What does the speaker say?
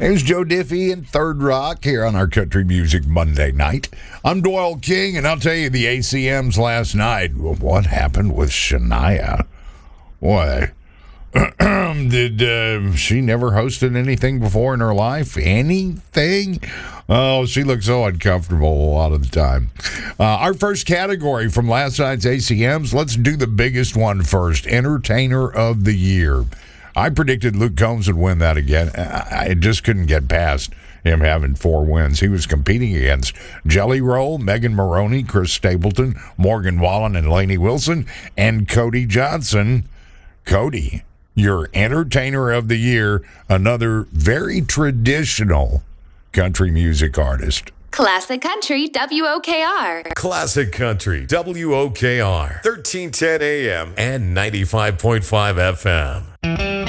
There's Joe Diffie and Third Rock here on our Country Music Monday night. I'm Doyle King, and I'll tell you the ACMs last night. What happened with Shania? What? Did she never hosted anything before in her life? Anything? Oh, she looks so uncomfortable a lot of the time. Our first category from last night's ACMs, let's do the biggest one first. Entertainer of the Year. I predicted Luke Combs would win that again. I just couldn't get past him having 4 wins. He was competing against Jelly Roll, Megan Maroney, Chris Stapleton, Morgan Wallen, and Lainey Wilson, and Cody Johnson. Cody, your Entertainer of the Year, another very traditional country music artist. Classic Country WOKR. Classic Country WOKR. 1310 AM and 95.5 FM.